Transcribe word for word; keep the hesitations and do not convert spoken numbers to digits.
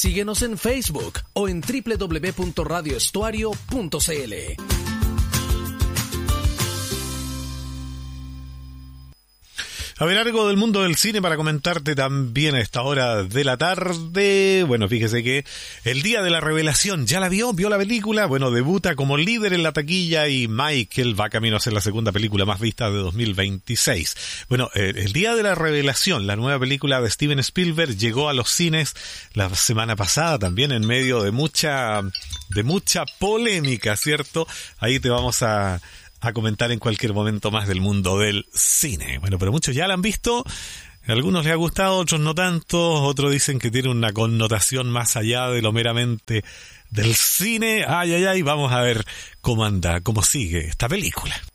Síguenos en Facebook o en doble u doble u doble u punto radio estuario punto c l. A ver, algo del mundo del cine para comentarte también a esta hora de la tarde. Bueno, fíjese que el día de la revelación, ¿ya la vio? ¿Vio la película? Bueno, debuta como líder en la taquilla y Michael va camino a ser la segunda película más vista de dos mil veintiséis. Bueno, eh, el día de la revelación, la nueva película de Steven Spielberg, llegó a los cines la semana pasada también en medio de mucha, de mucha polémica, ¿cierto? Ahí te vamos a... a comentar en cualquier momento más del mundo del cine. Bueno, pero muchos ya la han visto, a algunos les ha gustado, otros no tanto, otros dicen que tiene una connotación más allá de lo meramente del cine. Ay, ay, ay, vamos a ver cómo anda, cómo sigue esta película.